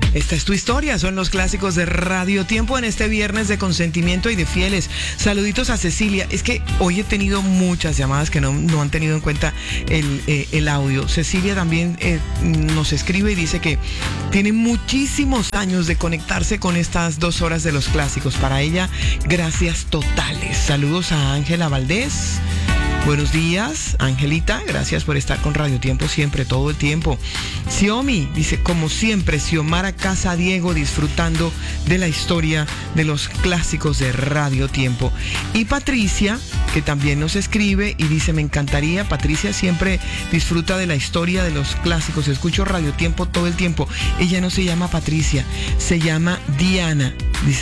Esta es tu historia, son los clásicos de Radio Tiempo en este viernes de consentimiento y de fieles. Saluditos a Cecilia. Es que hoy he tenido muchas llamadas que no han tenido en cuenta el audio. Cecilia también nos escribe y dice que tiene muchísimos años de conectarse con estas 2 horas de los clásicos. Para ella, gracias totales. Saludos a Ángela Valdés. Buenos días, Angelita, gracias por estar con Radio Tiempo siempre, todo el tiempo. Xiomi dice, como siempre, Xiomara Casa Diego disfrutando de la historia de los clásicos de Radio Tiempo. Y Patricia, que también nos escribe y dice, me encantaría, Patricia siempre disfruta de la historia de los clásicos, escucho Radio Tiempo todo el tiempo. Ella no se llama Patricia, se llama Diana. Dice,